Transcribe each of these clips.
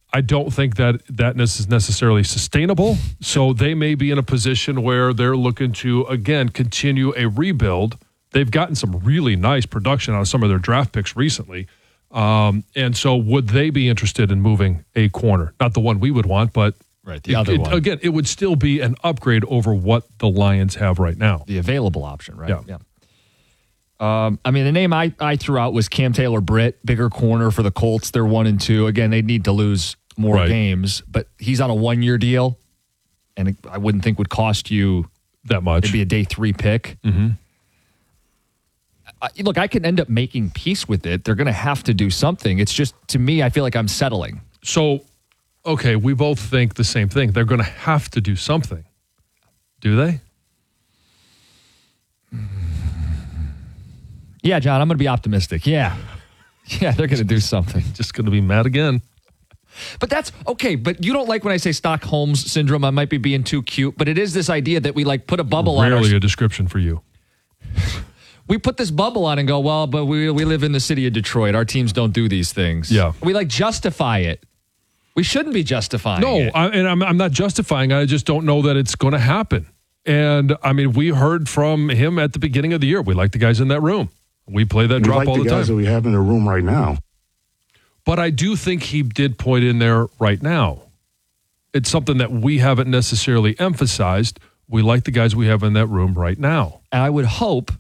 I don't think that is necessarily sustainable. So they may be in a position where they're looking to, again, continue a rebuild. They've gotten some really nice production out of some of their draft picks recently. And so would they be interested in moving a corner? Not the one we would want, but the other one. Again, it would still be an upgrade over what the Lions have right now. The available option, right? Yeah. I mean, the name I threw out was Cam Taylor-Britt, bigger corner for the Colts. They're 1-2. Again, they need to lose more games, but he's on a 1-year deal, and I wouldn't think would cost you that much. It'd be a day 3 pick. Mm-hmm. Look, I can end up making peace with it. They're going to have to do something. It's just, to me, I feel like I'm settling. So, okay, we both think the same thing. They're going to have to do something. Do they? Yeah, John, I'm going to be optimistic. Yeah, they're going to do something. Just going to be mad again. But that's okay. But you don't like when I say Stockholm syndrome. I might be being too cute, but it is this idea that we like put a bubble on. Rarely a description for you. We put this bubble on and go, well, but we live in the city of Detroit. Our teams don't do these things. Yeah. We like justify it. We shouldn't be justifying it. I'm not justifying it. I just don't know that it's going to happen. And, I mean, we heard from him at the beginning of the year. We like the guys in that room. We play that drop all the time. We like the guys that we have in the room right now. But I do think he did point in there right now. It's something that we haven't necessarily emphasized. We like the guys we have in that room right now. And I would hope,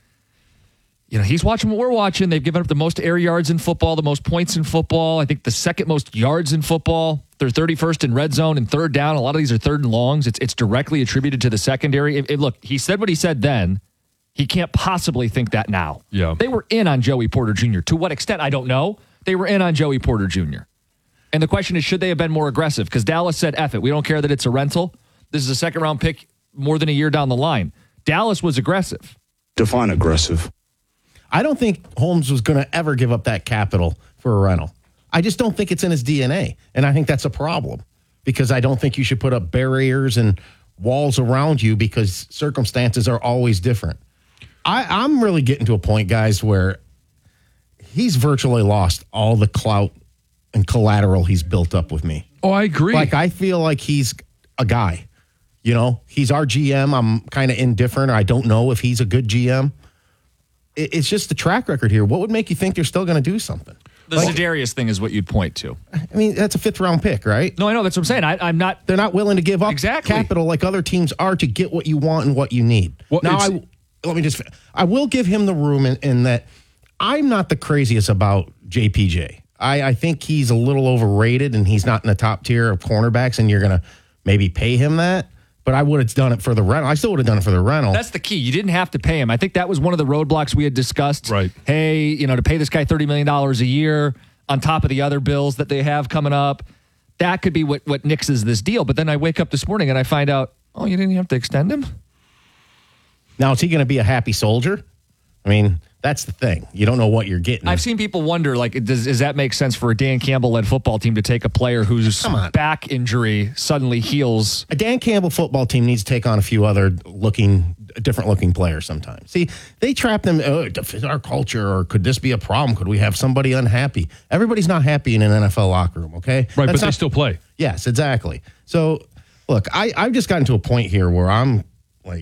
he's watching what we're watching. They've given up the most air yards in football, the most points in football. I think the second most yards in football. They're 31st in red zone and third down. A lot of these are third and longs. It's directly attributed to the secondary. Look, he said what he said then. He can't possibly think that now. Yeah. They were in on Joey Porter Jr. To what extent, I don't know. They were in on Joey Porter Jr. And the question is, should they have been more aggressive? Because Dallas said, F it. We don't care that it's a rental. This is a second-round pick more than a year down the line. Dallas was aggressive. Define aggressive. I don't think Holmes was going to ever give up that capital for a rental. I just don't think it's in his DNA. And I think that's a problem because I don't think you should put up barriers and walls around you because circumstances are always different. I'm really getting to a point, guys, where he's virtually lost all the clout and collateral he's built up with me. Oh, I agree. Like, I feel like he's a guy. He's our GM. I'm kind of indifferent. I don't know if he's a good GM. It's just the track record here. What would make you think they're still going to do something? The Za'Darius thing is what you'd point to. I mean, that's a 5th-round pick, right? No, I know. That's what I'm saying. I'm not. They're not willing to give up capital like other teams are to get what you want and what you need. Well, now, I will give him the room in that I'm not the craziest about JPJ. I think he's a little overrated and he's not in the top tier of cornerbacks, and you're going to maybe pay him that. But I would have done it for the rental. I still would have done it for the rental. That's the key. You didn't have to pay him. I think that was one of the roadblocks we had discussed. Right. Hey, to pay this guy $30 million a year on top of the other bills that they have coming up, that could be what nixes this deal. But then I wake up this morning and I find out, you didn't have to extend him? Now, is he going to be a happy soldier? I mean, that's the thing. You don't know what you're getting. I've seen people wonder, does that make sense for a Dan Campbell-led football team to take a player whose back injury suddenly heals? A Dan Campbell football team needs to take on a few other different-looking players sometimes. See, they trap them, to fit our culture, or could this be a problem? Could we have somebody unhappy? Everybody's not happy in an NFL locker room, okay? Right, but they still play. Yes, exactly. So, look, I've just gotten to a point here where I'm like,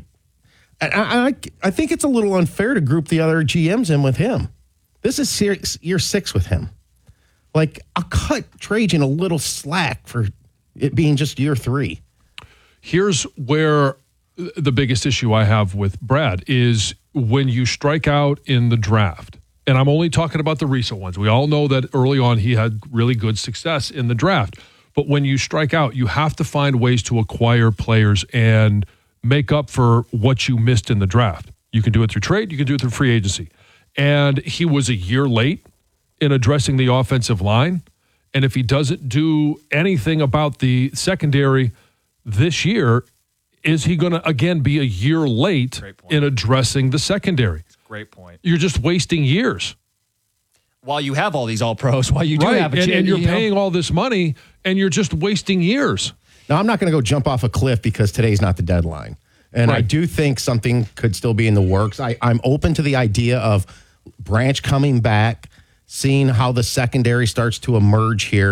I think it's a little unfair to group the other GMs in with him. This is year 6 with him. Like, I'll cut Trajan a little slack for it being just year 3. Here's where the biggest issue I have with Brad is when you strike out in the draft. And I'm only talking about the recent ones. We all know that early on he had really good success in the draft. But when you strike out, you have to find ways to acquire players and make up for what you missed in the draft. You can do it through trade. You can do it through free agency. And he was a year late in addressing the offensive line. And if he doesn't do anything about the secondary this year, is he going to, again, be a year late in addressing the secondary? That's a great point. You're just wasting years. While you have all these all-pros, while you do have a chance. And you're paying all this money, and you're just wasting years. Now, I'm not going to go jump off a cliff because today's not the deadline. And I do think something could still be in the works. I'm open to the idea of Branch coming back, seeing how the secondary starts to emerge here.